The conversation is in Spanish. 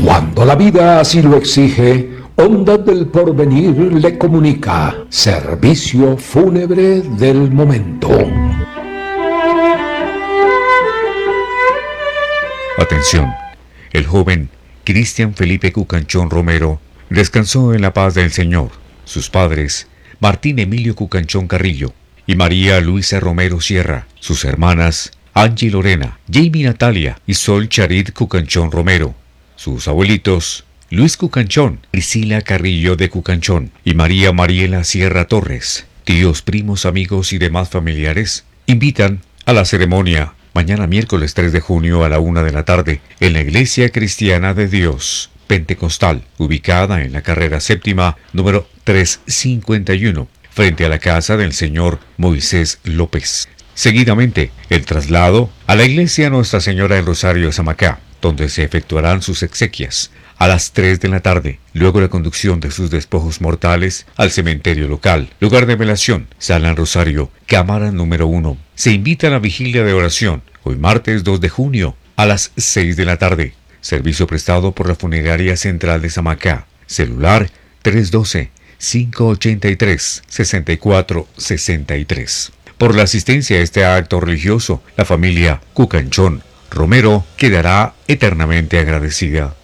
Cuando la vida así lo exige, Onda del Porvenir le comunica servicio fúnebre del momento. Atención, el joven Cristian Felipe Cucanchón Romero descansó en la paz del Señor. Sus padres, Martín Emilio Cucanchón Carrillo y María Luisa Romero Sierra. Sus hermanas, Angie Lorena, Jamie Natalia y Sol Charit Cucanchón Romero. Sus abuelitos, Luis Cucanchón, Priscila Carrillo de Cucanchón y María Mariela Sierra Torres. Tíos, primos, amigos y demás familiares invitan a la ceremonia mañana miércoles 3 de junio a la 1 de la tarde en la Iglesia Cristiana de Dios Pentecostal, ubicada en la carrera séptima, número 351, frente a la casa del señor Moisés López. Seguidamente, el traslado a la Iglesia Nuestra Señora del Rosario de Samacá, donde se efectuarán sus exequias a las 3 de la tarde, luego la conducción de sus despojos mortales al cementerio local, lugar de velación, Sala Rosario, cámara número 1. Se invita a la vigilia de oración, hoy martes 2 de junio, a las 6 de la tarde. Servicio prestado por la Funeraria Central de Samacá. Celular 312-583-6463. Por la asistencia a este acto religioso, la familia Cucanchón Romero quedará eternamente agradecida.